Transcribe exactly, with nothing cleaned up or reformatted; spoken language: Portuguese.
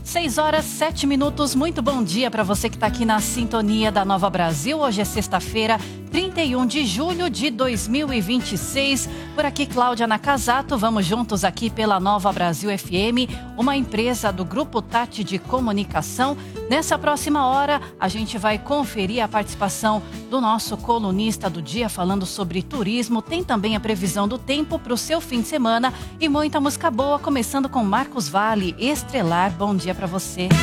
seis horas, sete minutos. Muito bom dia para você que está aqui na sintonia da Nova Brasil. Hoje é sexta-feira, trinta e um de julho de dois mil e vinte e seis. Por aqui, Cláudia Nakazato. Vamos juntos aqui pela Nova Brasil F M, uma empresa do Grupo Tati de Comunicação. Nessa próxima hora, a gente vai conferir a participação do nosso colunista do dia falando sobre turismo. Tem também a previsão do tempo para o seu fim de semana e muita música boa, começando com Marcos Valle, Estrelar. Bom dia para você.